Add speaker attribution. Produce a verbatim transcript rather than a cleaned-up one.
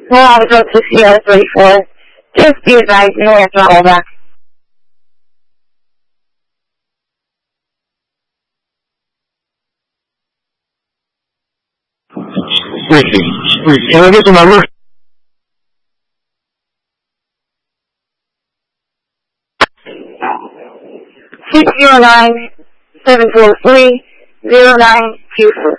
Speaker 1: No, I was up to C R thirty-four. Just be advised, no answer all back.
Speaker 2: Ricky, Ricky, can I get the number?
Speaker 1: six zero nine, seven four three, zero nine two four.